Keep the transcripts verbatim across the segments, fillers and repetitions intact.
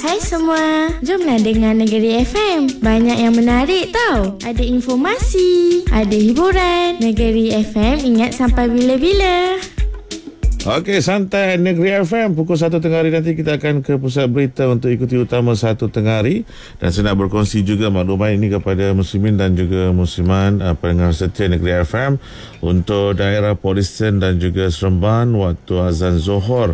Hai semua, jomlah dengar Negeri F M. Banyak yang menarik tau. Ada informasi, ada hiburan. Negeri F M ingat sampai bila-bila. Okey, santai Negeri F M pukul satu tengah hari nanti kita akan ke pusat berita untuk ikuti utama satu tengah hari, dan saya nak berkongsi juga maklumat ini kepada muslimin dan juga musliman uh, pendengar setia Negeri F M untuk daerah Polisten dan juga Seremban. Waktu azan Zohor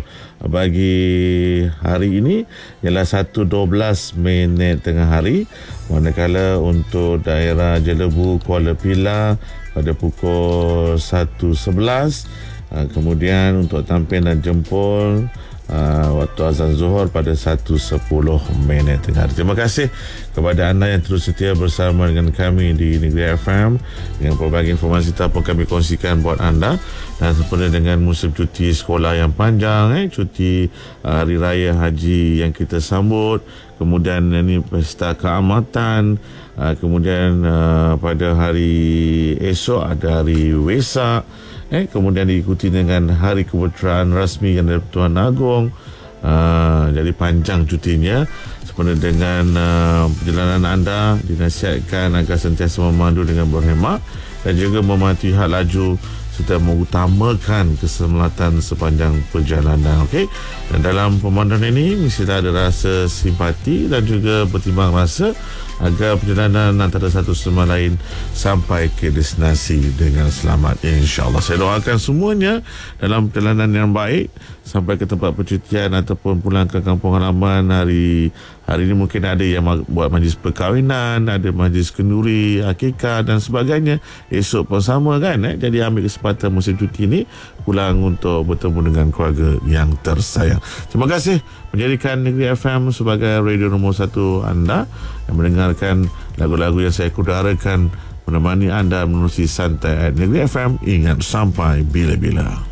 bagi hari ini ialah satu dua belas minit tengah hari, manakala untuk daerah Jelebu Kuala Pilah pada pukul satu sebelas. Uh, kemudian untuk Tampin dan Jempol uh, waktu azan Zuhur pada satu sepuluh minit tengah hari. Terima kasih kepada anda yang terus setia bersama dengan kami di Negeri F M dengan pelbagai informasi tak pun kami kongsikan buat anda, dan sempena dengan musim cuti sekolah yang panjang, eh, cuti uh, Hari Raya Haji yang kita sambut, kemudian ini pesta keamatan, uh, kemudian uh, pada hari esok ada hari Wesak, Eh, kemudian diikuti dengan hari kebeteraan rasmi yang dari Tuan Agong. Uh, jadi panjang cutinya. Sempena dengan uh, perjalanan anda, dinasihatkan agar sentiasa memandu dengan berhemat dan juga mematuhi had laju serta mengutamakan keselamatan sepanjang perjalanan. Okey. Dan dalam pemandangan ini mestilah ada rasa simpati dan juga bertimbang rasa agar perjalanan antara satu sama lain sampai ke destinasi dengan selamat, insya-Allah. Saya doakan semuanya dalam perjalanan yang baik sampai ke tempat percutian ataupun pulang ke kampung halaman. Hari hari ini mungkin ada yang buat majlis perkahwinan, ada majlis kenduri, akikah dan sebagainya. Esok pun sama kan, eh? Jadi ambil kesempatan musim cuti ini pulang untuk bertemu dengan keluarga yang tersayang. Terima kasih menjadikan Negeri F M sebagai radio nombor satu anda yang mendengarkan lagu-lagu yang saya kudarakan, menemani anda menerusi santai Negeri F M. Ingat sampai bila-bila.